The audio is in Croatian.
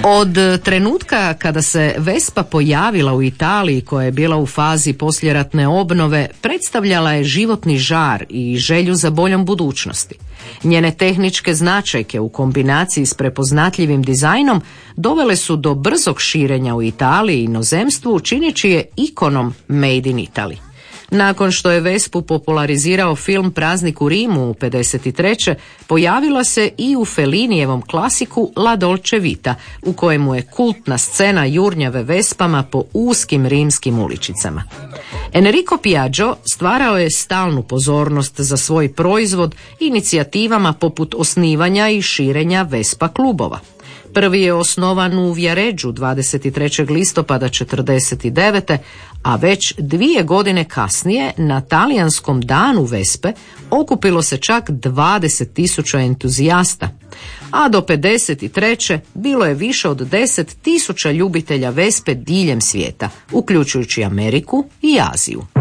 Od trenutka kada se Vespa pojavila u Italiji, koja je bila u fazi poslijeratne obnove, predstavljala je životni žar i želju za boljom budućnosti. Njene tehničke značajke u kombinaciji s prepoznatljivim dizajnom dovele su do brzog širenja u Italiji i inozemstvu, čineći je ikonom Made in Italy. Nakon što je Vespu popularizirao film Praznik u Rimu u 1953. pojavila se i u Fellinijevom klasiku La Dolce Vita, u kojemu je kultna scena jurnjave Vespama po uskim rimskim uličicama. Enrico Piaggio stvarao je stalnu pozornost za svoj proizvod inicijativama poput osnivanja i širenja Vespa klubova. Prvi je osnovan u Viareggiju 23. listopada 1949. a već 2 godine kasnije na talijanskom danu Vespe okupilo se čak 20.000 entuzijasta, a do 1953. bilo je više od 10.000 ljubitelja Vespe diljem svijeta, uključujući Ameriku i Aziju.